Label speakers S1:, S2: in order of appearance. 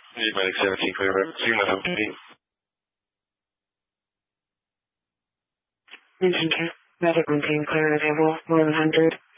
S1: Medic 17, clear rep. Signal update.
S2: Mention 2. Medic maintain clear at level 100.